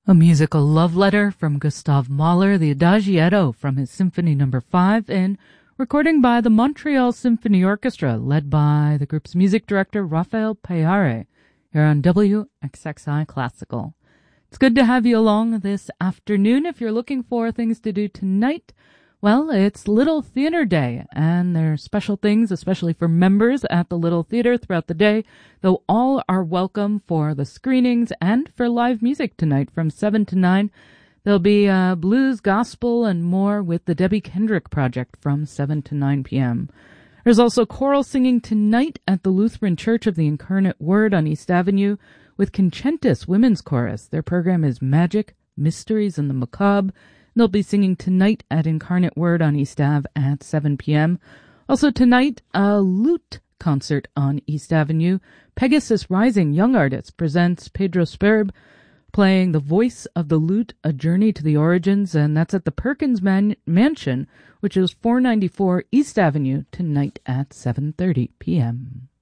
A musical love letter from Gustav Mahler, the Adagietto from his Symphony No. 5, in recording by the Montreal Symphony Orchestra, led by the group's music director, Raphael Payare, here on WXXI Classical. It's good to have you along this afternoon. If you're looking for things to do tonight, well, it's Little Theater Day, and there are special things, especially for members at the Little Theater throughout the day, though all are welcome for the screenings and for live music tonight from 7 to 9. There'll be blues, gospel, and more with the Debbie Kendrick Project from 7 to 9 p.m. There's also choral singing tonight at the Lutheran Church of the Incarnate Word on East Avenue with Concentus Women's Chorus. Their program is Magic, Mysteries, and the Macabre. They'll be singing tonight at Incarnate Word on East Ave at 7 p.m. Also tonight, a lute concert on East Avenue. Pegasus Rising Young Artists presents Pedro Sperb playing The Voice of the Lute, A Journey to the Origins, and that's at the Perkins Mansion, which is 494 East Avenue, tonight at 7:30 p.m.